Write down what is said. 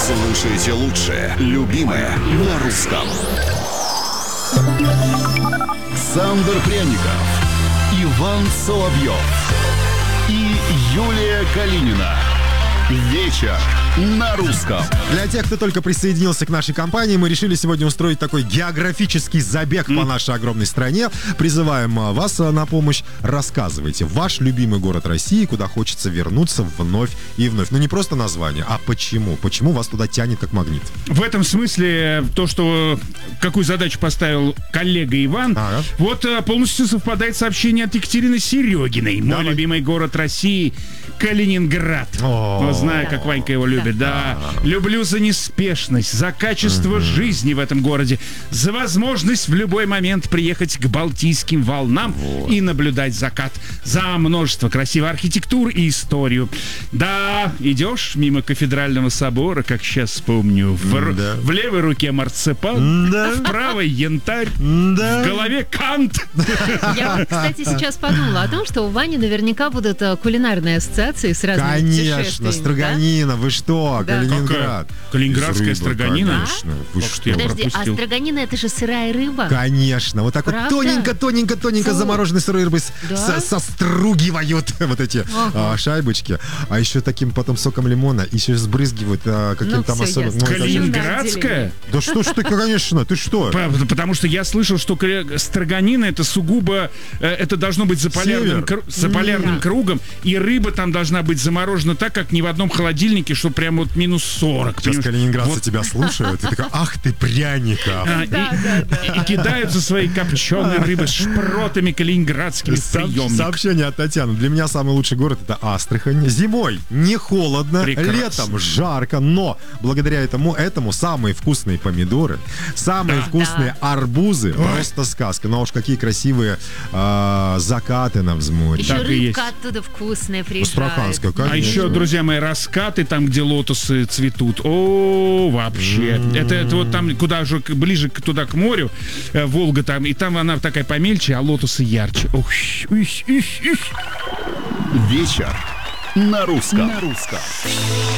Слушайте лучшее, любимое на русском. Александр Пряников, Иван Соловьев и Юлия Калинина. Вечер на русском. Для тех, кто только присоединился к нашей компании, мы решили сегодня устроить такой географический забег по нашей огромной стране. Призываем вас на помощь. Рассказывайте ваш любимый город России, куда хочется вернуться вновь и вновь. Ну не просто название, а почему? Почему вас туда тянет как магнит? В этом смысле то, что какую задачу поставил коллега Иван, вот полностью совпадает сообщение от Екатерины Серегиной. Мой любимый город России — Калининград. Знаю, как Ванька его любит. Да. Люблю за неспешность, за качество жизни в этом городе, за возможность в любой момент приехать к Балтийским волнам и наблюдать закат, за множество красивой архитектуры и историю. Да, идешь мимо кафедрального собора, как сейчас помню, в левой руке марципан, в правой янтарь, в голове Кант. Я вот, кстати, сейчас подумала о том, что у Вани наверняка будут кулинарные ассоциации с разными путешествиями. Конечно, строганина, вы что, Да. Калининград. Калининградская строганина? Конечно. Вы что? Подожди, а строганина — это же сырая рыба? Конечно, вот так Правда? вот тоненько замороженной сырой рыбой состругивают вот эти шайбочки, а еще таким потом соком лимона, еще сбрызгивают каким-то там всё особым... ясно. Калининградская? Да что ж ты, конечно, ты что? Потому что я слышал, что строганина — это сугубо, это должно быть за полярным кругом, и рыба там должна быть заморожена так, как ни в одном холодильнике, что прямо вот минус 40. Сейчас калининградцы тебя слушают, и такая, ах ты, Пряников. И кидаются свои копченые рыбы с шпротами калининградскими в приемник. Сообщение от Татьяны. Для меня самый лучший город — это Астрахань. Зимой не холодно, Прекрасно. летом жарко, но благодаря этому самые вкусные помидоры, самые вкусные арбузы, просто сказка. Ну а уж какие красивые закаты на взморье. Еще Так и рыбка есть. оттуда вкусная приезжает. Астраханская, конечно. А еще, друзья мои, раскаты, там, где лотосы цветут. О, вообще. Это вот там, куда же ближе туда к морю, Волга там, и там она такая помельче, а лотосы ярче. Вечер на русском.